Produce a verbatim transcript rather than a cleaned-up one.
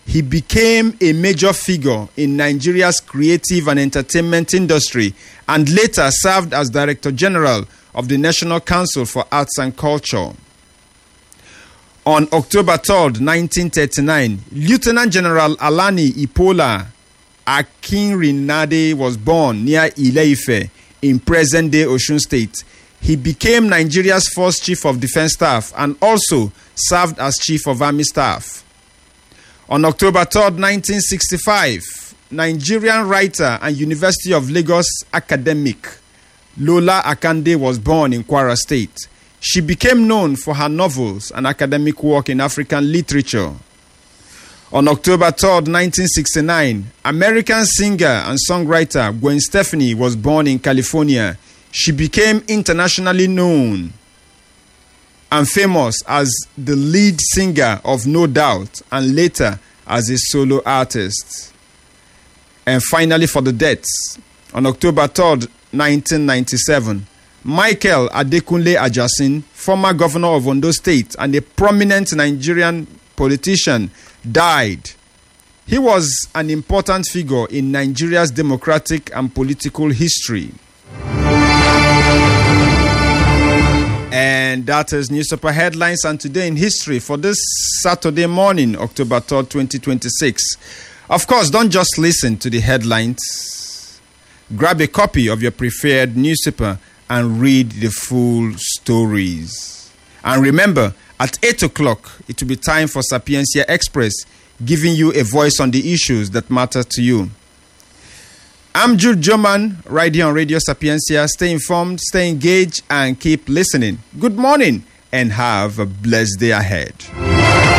He became a major figure in Nigeria's creative and entertainment industry and later served as Director General of the National Council for Arts and Culture. On October third, nineteen thirty-nine, Lieutenant General Alani Ipola Akinrinade was born near Ile-Ife in present-day Osun State. He became Nigeria's first Chief of Defense Staff and also served as Chief of Army Staff. On October third, nineteen sixty-five, Nigerian writer and University of Lagos academic Lola Akande was born in Kwara State. She became known for her novels and academic work in African literature. On October third, nineteen sixty-nine, American singer and songwriter Gwen Stefani was born in California. She became internationally known and famous as the lead singer of No Doubt and later as a solo artist. And finally, for the deaths, on October third, nineteen ninety-seven, Michael Adekunle Ajasin, former governor of Ondo State and a prominent Nigerian politician, died. He was an important figure in Nigeria's democratic and political history. And that is Newspaper Headlines and Today in History for this Saturday morning, October third, twenty twenty-six. Of course, don't just listen to the headlines. Grab a copy of your preferred newspaper and read the full stories. And remember, at eight o'clock, it will be time for Sapiencia Express, giving you a voice on the issues that matter to you. I'm Jude Joman, right here on Radio Sapiencia. Stay informed, stay engaged, and keep listening. Good morning, and have a blessed day ahead.